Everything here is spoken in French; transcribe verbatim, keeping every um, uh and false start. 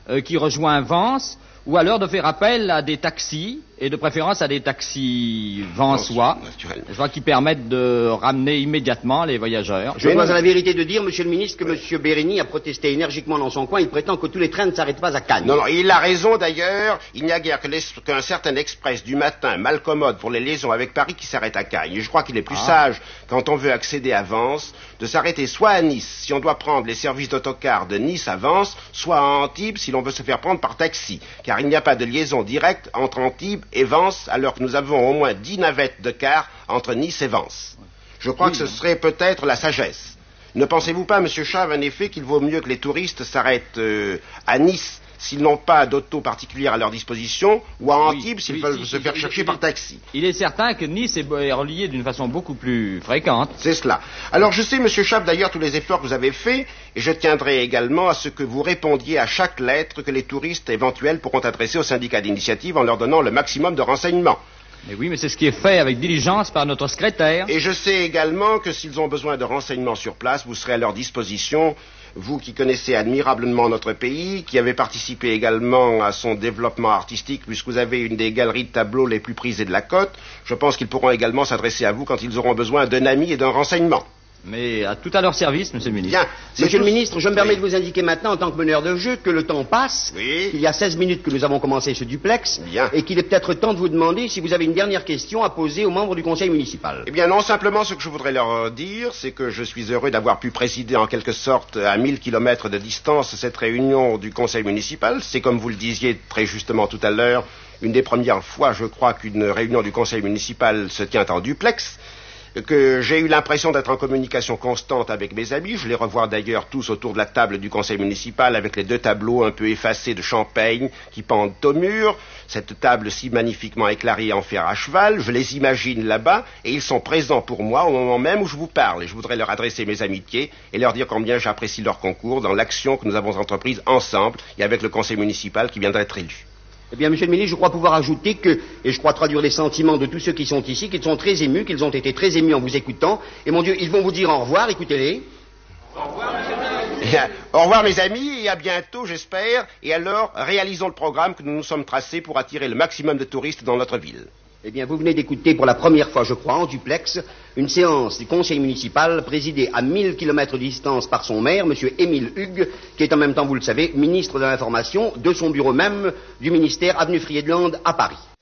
euh, qui rejoint Vence, ou alors de faire appel à des taxis, et de préférence à des taxis vensois, je vois, qui permettent de ramener immédiatement les voyageurs. Je dois à la vérité de dire, monsieur le ministre, que monsieur Bérény a protesté énergiquement dans son coin. Il prétend que tous les trains ne s'arrêtent pas à Cannes. Non, non, il a raison d'ailleurs. Il n'y a guère que qu'un certain express du matin mal commode pour les liaisons avec Paris qui s'arrête à Cagnes. Et je crois qu'il est plus ah. sage, quand on veut accéder à Vence, de s'arrêter soit à Nice, si on doit prendre les services d'autocar de Nice à Vence, soit à Antibes, si l'on veut se faire prendre par taxi. Car il n'y a pas de liaison directe entre Antibes et Vence, alors que nous avons au moins dix navettes de car entre Nice et Vence. Je crois oui, que ce serait peut-être la sagesse. Ne pensez-vous pas, monsieur Chave, en effet, qu'il vaut mieux que les touristes s'arrêtent euh, à Nice s'ils n'ont pas d'auto particulière à leur disposition, ou à Antibes oui, s'ils oui, veulent si, se si, faire si, chercher il, par taxi. Il est certain que Nice est relié d'une façon beaucoup plus fréquente. C'est cela. Alors je sais, monsieur Chave, d'ailleurs, tous les efforts que vous avez faits, et je tiendrai également à ce que vous répondiez à chaque lettre que les touristes éventuels pourront adresser au syndicat d'initiative en leur donnant le maximum de renseignements. Mais oui, mais c'est ce qui est fait avec diligence par notre secrétaire. Et je sais également que s'ils ont besoin de renseignements sur place, vous serez à leur disposition, vous qui connaissez admirablement notre pays, qui avez participé également à son développement artistique, puisque vous avez une des galeries de tableaux les plus prisées de la côte. Je pense qu'ils pourront également s'adresser à vous quand ils auront besoin d'un ami et d'un renseignement. Mais à tout à leur service, monsieur le ministre. Bien. Monsieur le ministre, je me permets oui. de vous indiquer maintenant, en tant que meneur de jeu, que le temps passe, oui. qu'il y a seize minutes que nous avons commencé ce duplex, Bien. et qu'il est peut-être temps de vous demander si vous avez une dernière question à poser aux membres du conseil municipal. Eh bien non, simplement ce que je voudrais leur dire, c'est que je suis heureux d'avoir pu présider en quelque sorte à mille kilomètres de distance cette réunion du conseil municipal. C'est comme vous le disiez très justement tout à l'heure, une des premières fois, je crois, qu'une réunion du conseil municipal se tient en duplex, que j'ai eu l'impression d'être en communication constante avec mes amis. Je les revois d'ailleurs tous autour de la table du conseil municipal avec les deux tableaux un peu effacés de Champagne qui pendent au mur, cette table si magnifiquement éclairée en fer à cheval. Je les imagine là-bas et ils sont présents pour moi au moment même où je vous parle. Et je voudrais leur adresser mes amitiés et leur dire combien j'apprécie leur concours dans l'action que nous avons entreprise ensemble et avec le conseil municipal qui vient d'être élu. Eh bien, monsieur le ministre, je crois pouvoir ajouter que, et je crois traduire les sentiments de tous ceux qui sont ici, qu'ils sont très émus, qu'ils ont été très émus en vous écoutant. Et mon Dieu, ils vont vous dire au revoir, écoutez-les. Au revoir, monsieur le ministre. Au revoir, mes amis, et à bientôt, j'espère. Et alors, réalisons le programme que nous nous sommes tracés pour attirer le maximum de touristes dans notre ville. Eh bien, vous venez d'écouter pour la première fois, je crois, en duplex, une séance du conseil municipal présidée à mille kilomètres de distance par son maire, monsieur Émile Hugues, qui est en même temps, vous le savez, ministre de l'Information, de son bureau même, du ministère avenue Friedland à Paris.